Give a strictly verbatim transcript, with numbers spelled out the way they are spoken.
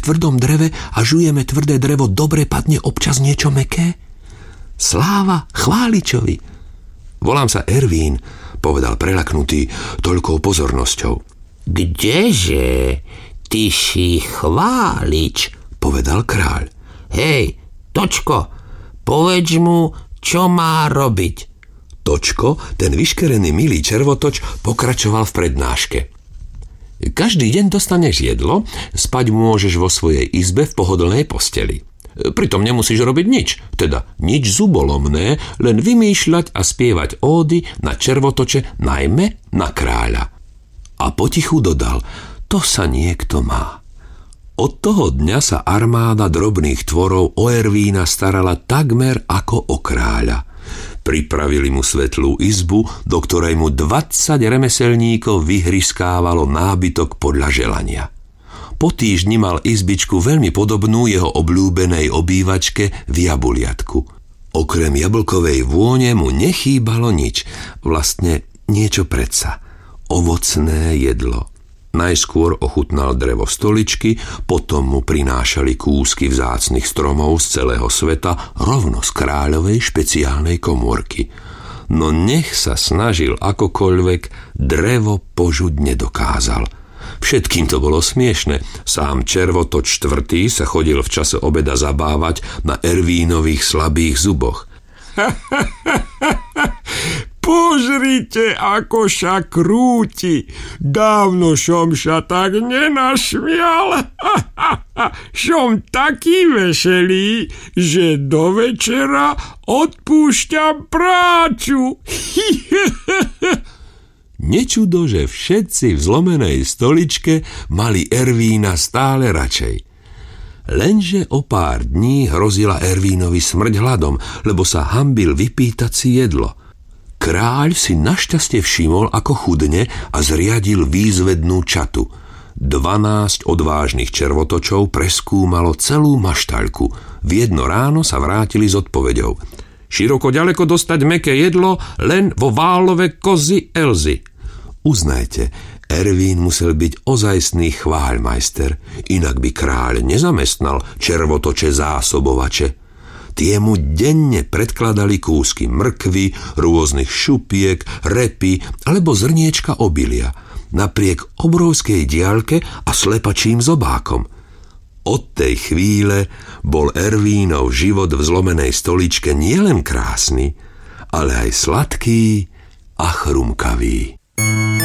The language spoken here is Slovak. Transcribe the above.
tvrdom dreve a žujeme tvrdé drevo, dobre padne občas niečo mäkké? Sláva chváličovi. Volám sa Ervín, povedal prelaknutý toľkou pozornosťou. Kdeže? Ty si chválič, povedal kráľ. Hej, Točko, povedz mu, čo má robiť. Točko, ten vyškerený milý červotoč, pokračoval v prednáške. Každý deň dostaneš jedlo, spať môžeš vo svojej izbe v pohodlnej posteli. Pritom nemusíš robiť nič, teda nič zubolomné, len vymýšľať a spievať ódy na červotoče, najmä na kráľa. A potichu dodal, to sa niekto má. Od toho dňa sa armáda drobných tvorov o Ervína starala takmer ako o kráľa. Pripravili mu svetlú izbu, do ktorej mu dvadsať remeselníkov vyhryskávalo nábytok podľa želania. Po týždni mal izbičku veľmi podobnú jeho obľúbenej obývačke v Jabuliatku. Okrem jablkovej vône mu nechýbalo nič, vlastne niečo predsa. Ovocné jedlo. Najskôr ochutnal drevo stoličky, potom mu prinášali kúsky vzácnych stromov z celého sveta rovno z kráľovej špeciálnej komórky. No nech sa snažil akokoľvek, drevo požuť nedokázal. Všetkým to bolo smiešne. Sám červotoč štvrtý sa chodil v čase obeda zabávať na Ervínových slabých zuboch. Pozrite, ako sa krúti. Dávno som sa tak nenašmial. Som taký veselý, že do večera odpúšťam prácu. Nečudo, že všetci v zlomenej stoličke mali Ervína stále radšej. Lenže o pár dní hrozila Ervínovi smrť hladom, lebo sa hanbil vypýtať si jedlo. Kráľ si našťastie všimol, ako chudne, a zriadil výzvednú čatu. Dvanásť odvážnych červotočov preskúmalo celú maštaľku. V jedno ráno sa vrátili s odpoveďou. Široko ďaleko dostať mäkké jedlo len vo válove kozy Elzy. Uznajte, Ervín musel byť ozajstný chváľmajster, inak by kráľ nezamestnal červotoče zásobovače. Tie mu denne predkladali kúsky mrkvy, rôznych šupiek, repy alebo zrniečka obilia, napriek obrovskej diaľke a slepačím zobákom. Od tej chvíle bol Ervínov život v zlomenej stoličke nielen krásny, ale aj sladký a chrumkavý.